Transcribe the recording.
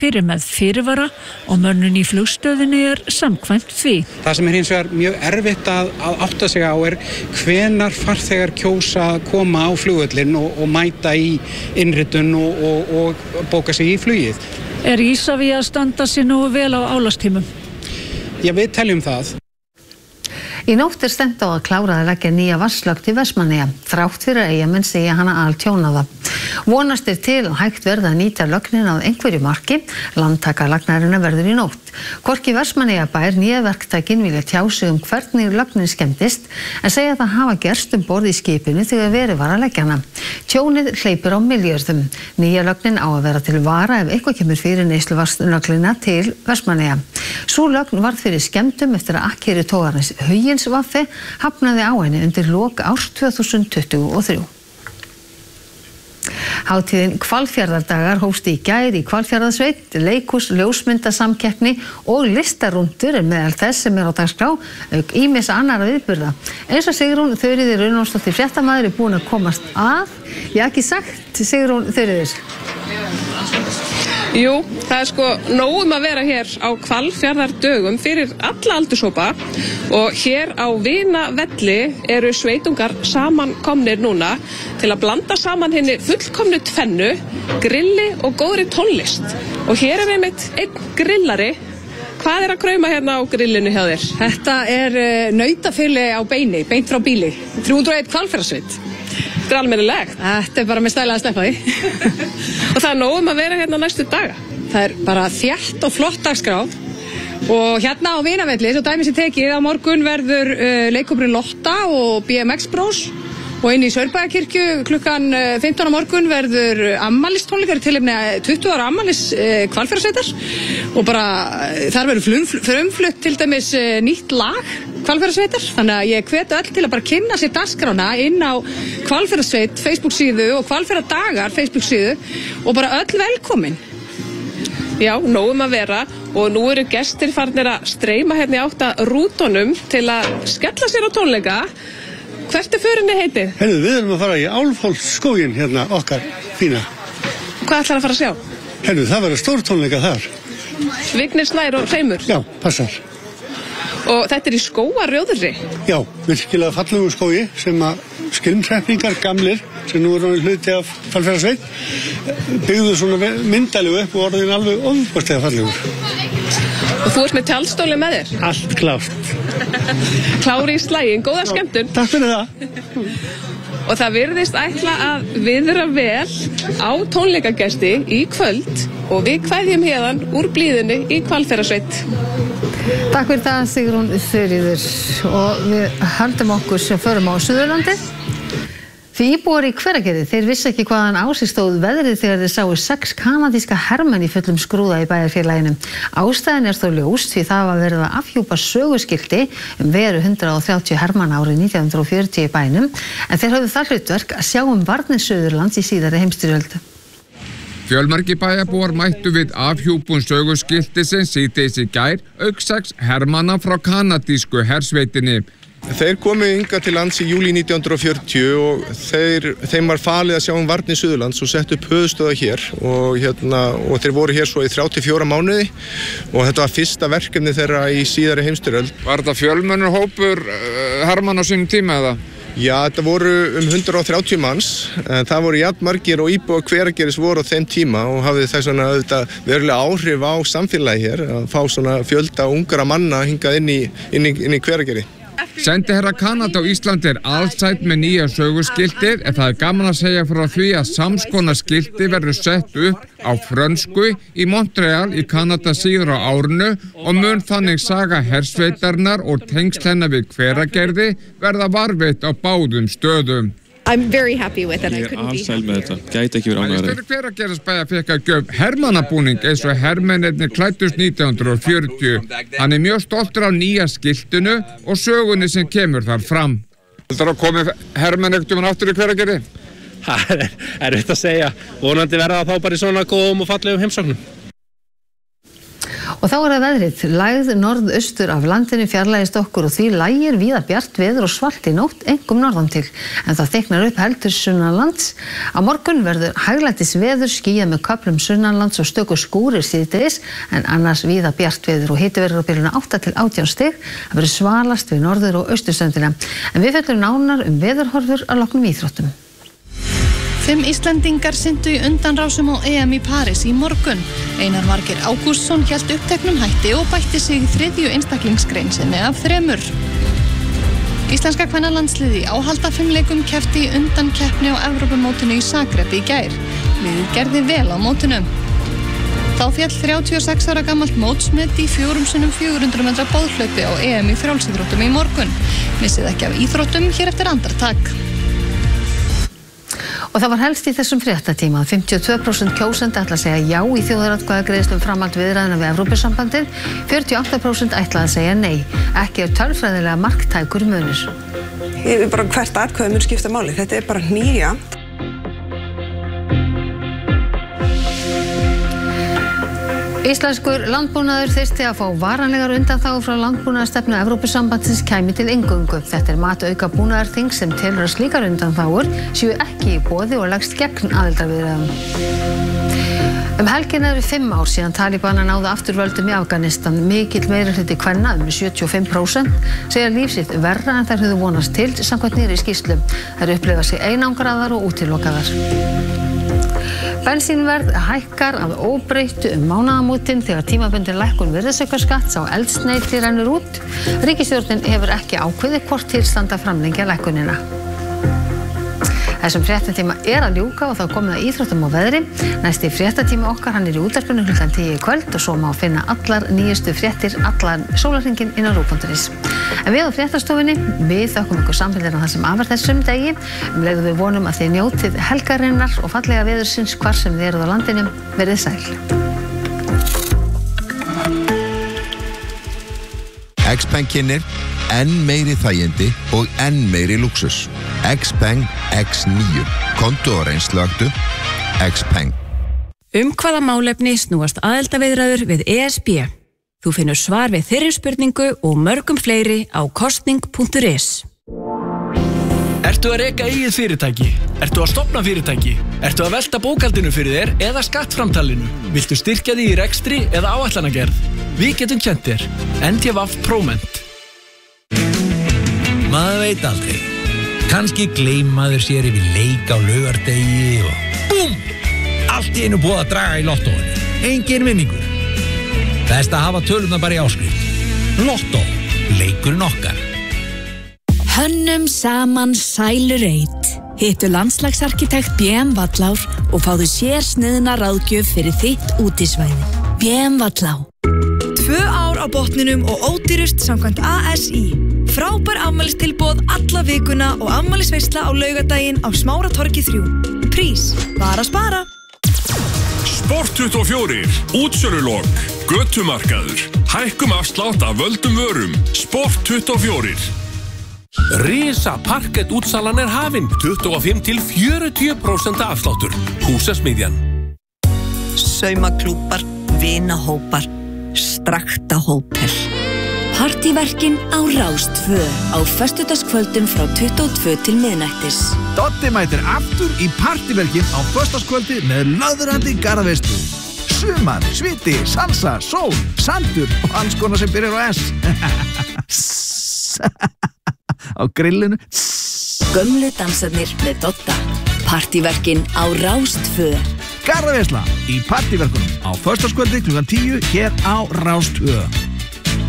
fyrir með fyrirvara og mönnun í flugstöðinni samkvæmt því. Það sem hins vegar mjög erfitt að átta sig á hvenær farþegar kjósa að koma á flugvöllinn og mæta í innritun og bóka sig í flugið. Ísavía að standa sig nógu vel á álagstímum? Já, við teljum það. Í nótt stefnt á að klára að leggja nýja vatnslögn til Vestmannaeyja, þrátt fyrir að Eyjamenn segja hana altjónaða. Vonast til að hægt verða að nýta lögnina að einhverju marki, landtakarlagnarinnar verður í nótt. Hvorki Vestmannaeyjabær né verktakinn vilja tjá sig hvernig lögnin skemmdist, en segja það hafa gerst borð í skipinu þegar verið var að leggja hana. Tjónið hleypur á milljörðum. Nýja lögnin á að vera til vara ef eitthvað kemur fyrir neysluvatnslögnina til Vestmannaeyja. Sú lögn varð fyrir skemmdum eftir að akkeri togarans Huginsvaffe hafnaði á henni undir lok árs 2023. Hátíðin Hvalfjarðardagar hófst í gær í Hvalfjarðarsveit, leikhús, ljósmyndasamkeppni og listarúndur meðal þess sem á dagskrá, auk ýmissa annarra viðburða. Eins og Sigrún Þuríður Runólfsdóttir fréttamaður búin að komast að. Já, ekki sagt, Sigrún Þuríður? Jú, það nóg að vera hér á Hvalfjarðardögum fyrir alla aldurshópa og hér á Vinavelli eru sveitungar samankomnir núna til að blanda saman henni fullkomnu tvennu, grilli og góðri tónlist. Og hér einmitt einn grillari. Hvað að krauma hérna á grillinu hjá þér? Þetta nautafili á beini, beint frá bíli. 301 Hvalfjarðarsveit. Þetta almennilegt. Þetta bara með stæla að sleppa því. Og það nóg að vera hérna næstu daga. Það bara þétt og flott dagskrá. Og hérna á Vinavelli, svo dæmi sem tekið, á morgun verður leikhópurinn Lotta og BMX Bros. Og inn í Saurbæjarkirkju klukkan 15 á morgun verður ammælistónleikar til 20 ára ammælis Hvalfjarðarsveitar. Og bara þar verður frumflutt til dæmis nýtt lag Hvalfjarðarsveitar. Þannig að ég hvet öll til að bara kynna sér dagskrána inn á Hvalfjarðarsveit Facebook síðu og Hvalfjarðardagar Facebook síðu og bara öll velkomin. Já, nóg að vera og nú eru gestir farnir að streyma hérna í átta rútunum til að skella sér á tónleika. Hvert förinni heitið? Við erum að fara í Álfhólsskóginn hérna okkar fína. Hvað ætlar að fara að sjá? Það verður stórtónleika þar. Vignir Snær og Hreimur? Já, passar. Og þetta í skógarrjóðri? Já, virkilega fallegu skógi sem að skilmhreppingar gamlir sem nú eru hluti af Hvalfjarðarsveit byggðu svona myndalegu upp og orðin alveg ofboðslega fallegur. Og þú ert með tjaldstóli með þér? Allt klárt. Klári í slaginn, góða skemmtun. Takk fyrir það. Og það virðist ætla að viðra vel á tónleikagesti í kvöld og við kveðjum héðan úr blíðunni í Hvalfjarðarsveit. Takk fyrir það, Sigrún Þuríður. Og við höldum okkur sem förum á Suðurlandi. Því íbúar í Hveragerði, þeir vissi ekki hvaðan á sig stóð veðrið þegar þeir sáu 6 kanadíska hermenn í fullum skrúða í bæjarfélaginu. Ástæðan þó ljós því það var verið að afhjúpa söguskilti veru 130 hermanna árið 1940 í bænum, en þeir höfðu það hlutverk að sjá varnir Suðurlands í síðari heimsstyrjöld. Fjölmargir bæjarbúar mættu við afhjúpun söguskiltisins síðdegis í gær, auk 6 hermanna frá kanadísku hersveitinni. Þeir komu hingað til lands í júlí 1940 og þeim var falið að sjá varnir Suðurlands og settu upp höfuðstöðvar hér og þeir voru hér svo í 34 mánuði og þetta var fyrsta verkefni þeirra í síðari heimsstyrjöld. Var þetta fjölmennur hópur hermann á sínum tíma eða? Já, þetta voru 130 manns, en það voru jafnmargir og íbúar Hveragerðis voru á þeim tíma og hafði þess vegna verulega áhrif á samfélagi hér að fá svona fjölda ungra manna hingað inn í Hveragerði. Sendiherra Kanada á Íslandi alsæll með nýja söguskiltið, en það gaman að segja frá því að samskonar skilti verður sett upp á frönsku í Montreal í Kanada síðar á árinu og mun þannig saga hersveitarnar og tengsl hennar við Hveragerði verða varðveitt á báðum stöðum. I'm very happy with it. Ég alsæl með þetta. Gæti ekki verið ánægðari. Hveragerðisbæjar fékk að gjöf hermannabúning eins og hermennirnir klæddust 1940. Hann mjög stoltur af nýja skiltinu og sögunni sem kemur þar fram. Heldur að komi hermenn ekkert aftur í Hveragerði? Það er erfitt að segja. Vonandi verða þá bara í svona góðum og fallegum heimsóknum. Og þá það veðrið. Lægð norðaustur af landinu fjarlægist okkur og því lægir víða bjart veður og svalt í nótt, einkum norðan til. En það þykknar upp heldur sunnanlands. Á morgun verður hæglætis veður, skýjað með köflum sunnanlands og stöku skúrir síðdegis, en annars víða bjart veður og hiti verður á bilinu 8 til 18 stig. Það verður svalast við norður- og austurströndina. En við fjöllum nánar veðurhorfur að loknum íþróttum. 5 Íslendingar syntu í undanrásum á EM í París í morgun. Einar Margeir Ágústsson hélt uppteknum hætti og bætti sig í 3. einstaklingsgrein sinni af 3. Íslenska kvennalandsliðið í áhaldafimleikum keppti í undankeppni á Evrópumótinu í Zagreb í gær. Liðið gerði vel á mótinu. Þá féll 36 ára gamalt mótsmet í 4x400 metra boðhlaupi á EM í frjálsíþróttum í morgun. Missið ekki af íþróttum hér eftir andartak. Og það var helst í þessum fréttatíma. 52% kjósenda ætla að segja já í þjóðaratkvæðagreiðslu framhald viðræðna við Evrópusambandið. 48% ætla að segja nei. Ekki tölfræðilega marktækur munur. Bara hvert atkvæði mun skipta máli. Þetta bara nýjafnt. Íslenskur landbúnaður þyrfti að fá varanlegar undanþágur frá landbúnaðarstefnu Evrópusambandsins kæmi til inngöngu. Þetta mat auka búnaðarþing sem telur að slíkar undanþágur séu ekki í boði og leggst gegn aðildarviðræðum. Helgina eru 5 ár síðan Talibana náðu aftur völdum í Afganistan. Mikill meirihluti kvenna 75% segja líf sitt verra en þær höfðu vonast til samkvæmt nýrri skýrslu. Þær upplifa sig einangraðar og útilokaðar. Bensínverð hækkar að óbreyttu mánaðamótin þegar tímabundin lækkun virðisaukaskatts á eldsneyti rennur út. Ríkisstjórnin hefur ekki ákveðið hvort til standa framlengja lækkunina. Þessum fréttatíma að ljúka og þá komið að íþróttum og veðri. Næsti fréttatími okkar hann í útvarpinu klukkan 10 í kvöld og svo má finna allar nýjustu fréttir allan sólarhringinn inn á RÚV.is. En við á fréttastofunni, við þökkum ykkur samfélgina það sem afar þessum degi. Leiðum við vonum að þið njótið helgarinnar og fallega veðursins hvar sem þið eruð á landinu. Verið sæl. Xpeng kynnir enn meiri þægindi og enn meiri lúxus. Xpeng X9. Kontu og reynslögtu. Xpeng. Hvaða málefni snúast aðildarviðræður við ESB? Þú finnur svar við þeirri spurningu og mörgum fleiri á kosning.is. Ertu að reka eigið fyrirtæki? Ertu að stofna fyrirtæki? Ertu að velta bókhaldinu fyrir þér eða skattframtalinu? Viltu styrkja því í rekstri eða áætlanagerð? Við getum kennt þér. NTVAF Próment. Maður veit aldrei. Kannski gleymaður sér yfir leik á laugardegi og BÚM! Allt í einu búið að draga í lottóinu. Engin vinningur. Best að hafa tölurnar bara í áskrift. Lottó. Leikurinn okkar. Hönnum saman sælureit. Hittu landslagsarkitekt BM Vallár og fáðu sérsniðna ráðgjöf fyrir þitt útisvæði. BM Vallár. 2 ár á botninum og ódýrust samkvæmt ASI. Frábær afmælistilboð alla vikuna og afmælisveisla á laugardaginn á Smáratorgi 3. Prís var að spara. Sport 24, útsölulok, götumarkaður, hækkum afslátt af völdum vörum. Sport 24. Risa parkett útsalan hafin, 25 til 40% afsláttur. Húsasmiðjan. Saumaklúpar, vinahópar, Strakta hótel. Partíverkin á Rás2 á föstudagskvöldum frá 22 til miðnættis. Doddi mætir aftur í partíverkin á föstudagskvöldi með löðrandi garðveislu. Sumar, sviti, salsa, sól, sandur og alls konar sem byrjar á S. Á grillinu. Gömlu dansarnir með Dodda. Partíverkin á Rás2. Garðveisla í partíverkunum á föstudagskvöldi klukkan 10 hér á Rás2.